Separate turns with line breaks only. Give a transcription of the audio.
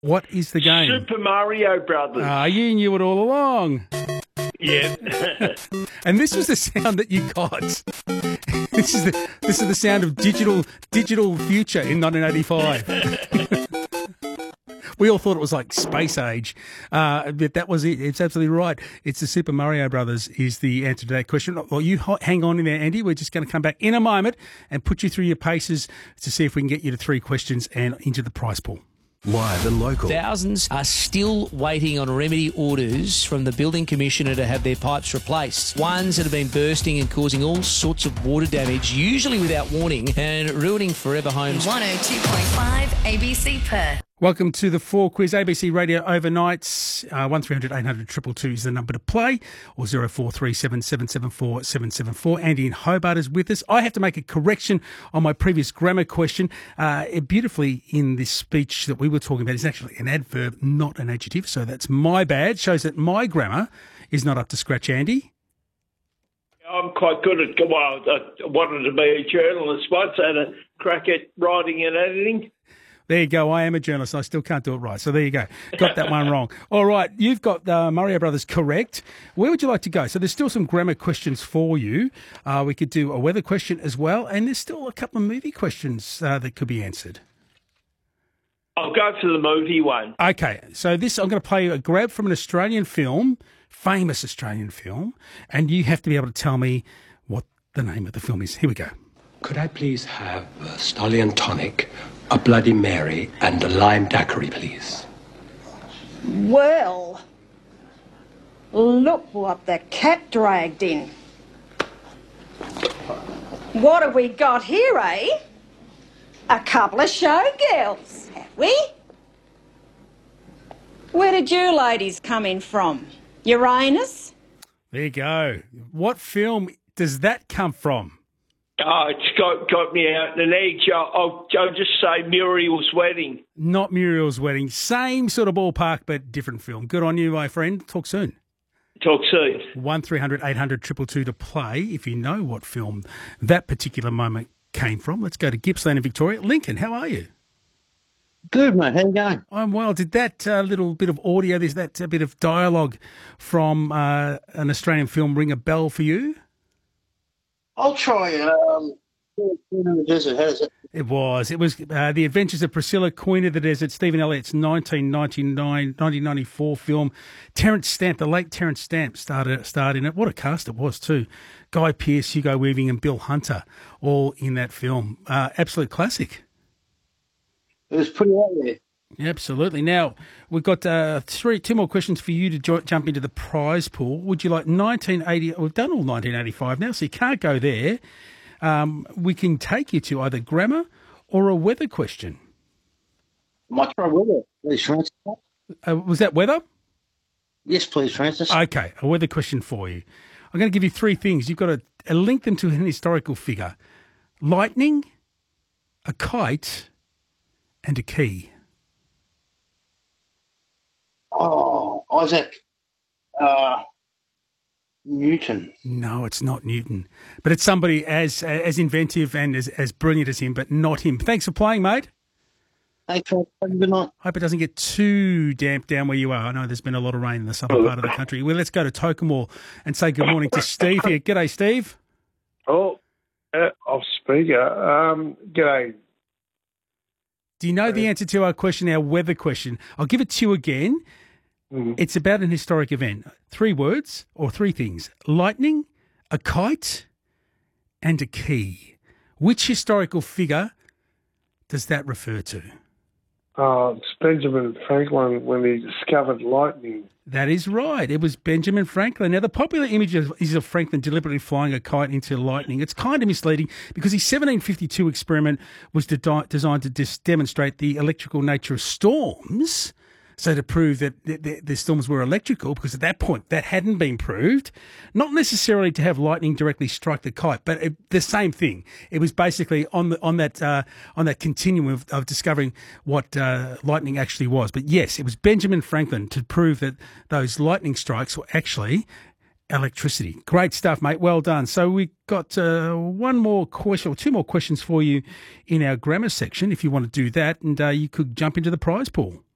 What is the game?
Super Mario Brothers.
You knew it all along.
Yeah.
And this was the sound that you got. This is the sound of digital future in 1985. We all thought it was like space age, but that was it. It's absolutely right. It's the Super Mario Brothers is the answer to that question. Well, you hang on in there, Andy. We're just going to come back in a moment and put you through your paces to see if we can get you to 3 questions and into the prize pool.
Live and local.
Thousands are still waiting on remedy orders from the Building Commissioner to have their pipes replaced. Ones that have been bursting and causing all sorts of water damage, usually without warning, and ruining forever homes.
102.5 ABC Perth.
Welcome to the 4 Quiz ABC Radio Overnights. 1300 800 222 is the number to play, or 0437 774 774. Andy in Hobart is with us. I have to make a correction on my previous grammar question. Beautifully in this speech that we were talking about is actually an adverb, not an adjective, so that's my bad. Shows that my grammar is not up to scratch, Andy.
I'm quite good at, well, I wanted to be a journalist once, and a crack at writing and editing.
There you go. I am a journalist. I still can't do it right. So there you go. Got that one wrong. All right. You've got Mario Brothers correct. Where would you like to go? So there's still some grammar questions for you. We could do a weather question as well. And there's still a couple of movie questions that could be answered.
I'll go for the movie one.
Okay. So this, I'm going to play a grab from an Australian film, famous Australian film. And you have to be able to tell me what the name of the film is. Here we go.
Could I please have a Stallion tonic, a Bloody Mary, and a lime daiquiri, please?
Well, look what the cat dragged in. What have we got here, eh? A couple of showgirls, have we? Where did you ladies come in from? Uranus?
There you go. What film does that come from?
Oh, it's got me out in an edge. I'll just say Muriel's Wedding.
Not Muriel's Wedding. Same sort of ballpark, but different film. Good on you, my friend. Talk soon.
Talk soon.
1300 800 222 to play if you know what film that particular moment came from. Let's go to Gippsland in Victoria. Lincoln, how are you?
Good, mate. How you going?
I'm well. Did that little bit of audio, that bit of dialogue from an Australian film ring a bell for you?
I'll try Queen of the Desert. How is it?
It was The Adventures of Priscilla, Queen of the Desert, Stephen Elliott's 1994 film. Terence Stamp, the late Terence Stamp, starred in it. What a cast it was too. Guy Pearce, Hugo Weaving and Bill Hunter, all in that film. Absolute classic.
It was pretty out there.
Absolutely. Now, we've got 2 more questions for you to jump into the prize pool. Would you like 1980? We've done all 1985 now, so you can't go there. We can take you to either grammar or a weather question.
Might try weather, please, Francis.
Was that weather?
Yes, please, Francis.
Okay, a weather question for you. I'm going to give you 3 things. You've got to link them to an historical figure. Lightning, a kite, and a key.
Oh, Isaac Newton.
No, it's not Newton. But it's somebody as inventive and as brilliant as him, but not him. Thanks for playing, mate.
Hey, Frank, have a good night.
Hope it doesn't get too damp down where you are. I know there's been a lot of rain in the southern part of the country. Well, let's go to Tokemore and say good morning to Steve here. G'day, Steve.
Oh, off speaker. G'day.
Do you know the answer to our question, our weather question? I'll give it to you again. It's about an historic event. 3 words or 3 things. Lightning, a kite, and a key. Which historical figure does that refer to?
It's Benjamin Franklin when he discovered lightning.
That is right. It was Benjamin Franklin. Now, the popular image is of Franklin deliberately flying a kite into lightning. It's kind of misleading because his 1752 experiment was designed to demonstrate the electrical nature of storms. So to prove that the storms were electrical, because at that point that hadn't been proved, not necessarily to have lightning directly strike the kite, but the same thing. It was basically on that continuum of discovering what lightning actually was. But yes, it was Benjamin Franklin to prove that those lightning strikes were actually electricity. Great stuff, mate. Well done. So we got 1 more question or 2 more questions for you in our grammar section if you want to do that, and you could jump into the prize pool.